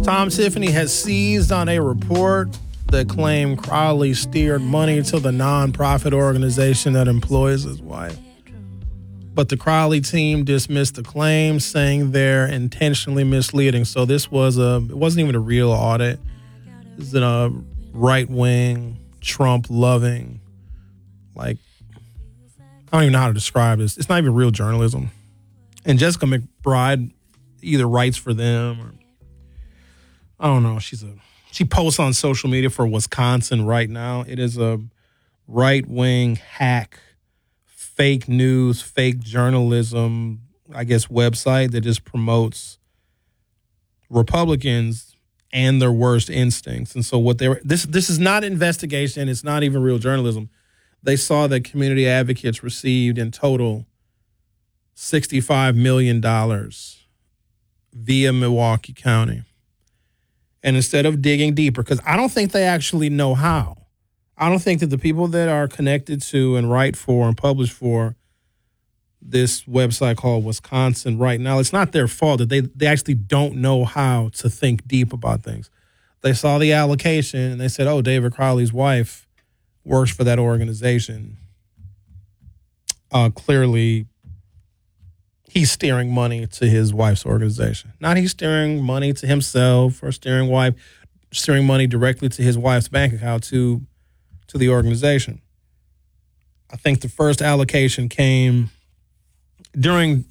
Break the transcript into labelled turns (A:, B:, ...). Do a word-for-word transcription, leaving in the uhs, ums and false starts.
A: Tom Tiffany has seized on a report that claimed Crowley steered money to the nonprofit organization that employs his wife. But the Crowley team dismissed the claims, saying they're intentionally misleading. So this was a, it wasn't even a real audit. This is a right-wing, Trump-loving, like, I don't even know how to describe this. It's not even real journalism. And Jessica McBride either writes for them or, I don't know, she's a, she posts on social media for Wisconsin right now. It is a right-wing hack, fake news, fake journalism, I guess, website that just promotes Republicans and their worst instincts. And so what they were, this this is not investigation. It's not even real journalism. They saw that community advocates received in total sixty-five million dollars via Milwaukee County. And instead of digging deeper, because I don't think they actually know how. I don't think that the people that are connected to and write for and publish for this website called Wisconsin Right Now, it's not their fault that they, they actually don't know how to think deep about things. They saw the allocation and they said, oh, David Crowley's wife works for that organization. Uh, clearly, he's steering money to his wife's organization. Not he's steering money to himself or steering wife, steering money directly to his wife's bank account to, to the organization. I think the first allocation came during